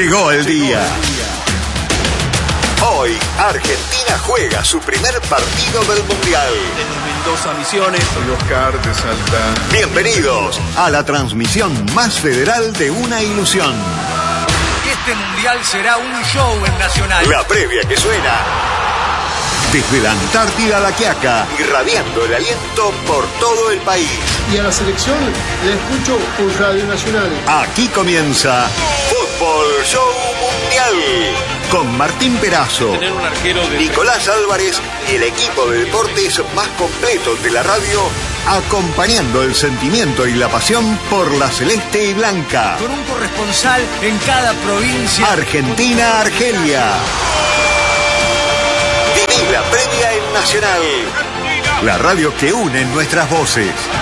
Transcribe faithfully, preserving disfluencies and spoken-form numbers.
Llegó el día. Hoy, Argentina juega su primer partido del Mundial. Desde Mendoza, Misiones. Soy Oscar de Salta. Bienvenidos a la transmisión más federal de una ilusión. Este Mundial será un show en Nacional. La previa que suena desde la Antártida a la Quiaca, irradiando el aliento por todo el país. Y a la selección la escucho por Radio Nacional. Aquí comienza Fútbol Show Mundial con Martín Perazo, Tener un arquero de... Nicolás Álvarez y el equipo de deportes más completo de la radio, acompañando el sentimiento y la pasión por la celeste y blanca. Con un corresponsal en cada provincia. Argentina, Argelia. Viví la previa en Nacional, la radio que une nuestras voces.